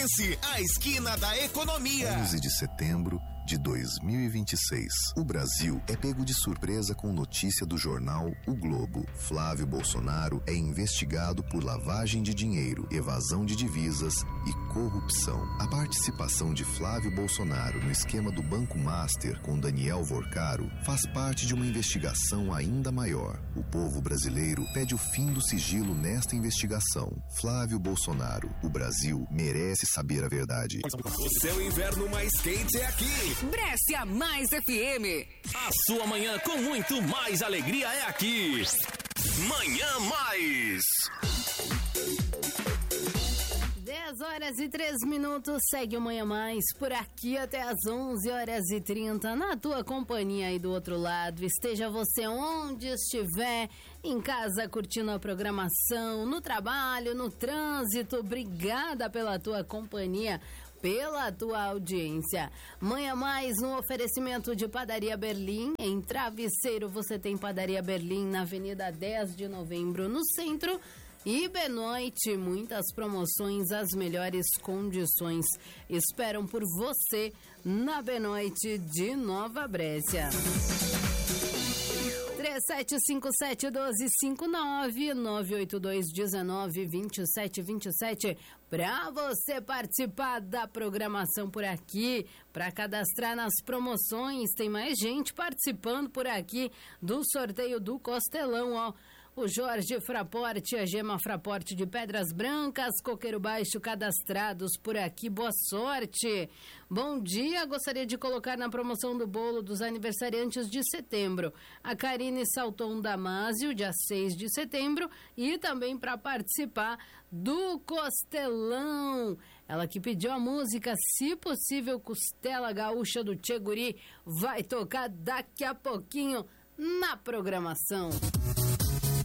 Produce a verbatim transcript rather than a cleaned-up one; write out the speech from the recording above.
A esquina da economia. onze de setembro de dois mil e vinte e seis. O Brasil é pego de surpresa com notícia do jornal O Globo. Flávio Bolsonaro é investigado por lavagem de dinheiro, evasão de divisas e corrupção. A participação de Flávio Bolsonaro no esquema do Banco Master com Daniel Vorcaro faz parte de uma investigação ainda maior. O povo brasileiro pede o fim do sigilo nesta investigação. Flávio Bolsonaro, o Brasil merece saber a verdade. O seu inverno mais quente é aqui. Brescia Mais F M. A sua manhã com muito mais alegria é aqui. Manhã Mais. dez horas e três minutos, segue o Manhã Mais por aqui até as onze horas e trinta, na tua companhia aí do outro lado. Esteja você onde estiver, em casa curtindo a programação, no trabalho, no trânsito. Obrigada pela tua companhia, pela tua audiência. Manhã Mais no oferecimento de Padaria Berlim. Em Travesseiro você tem Padaria Berlim na Avenida dez de novembro, no centro. E Benoit, muitas promoções, as melhores condições esperam por você na Benoit de Nova Brécia. três sete cinco sete, dois cinco nove, nove oito dois, um nove, dois sete dois sete para você participar da programação por aqui, para cadastrar nas promoções. Tem mais gente participando por aqui do sorteio do Costelão, ó. O Jorge Fraporte, a Gema Fraporte de Pedras Brancas, Coqueiro Baixo cadastrados por aqui, boa sorte. Bom dia, gostaria de colocar na promoção do bolo dos aniversariantes de setembro a Karine Salton Damásio, dia seis de setembro, e também para participar do Costelão. Ela que pediu a música, se possível, Costela Gaúcha do Tchê Guri, vai tocar daqui a pouquinho na programação.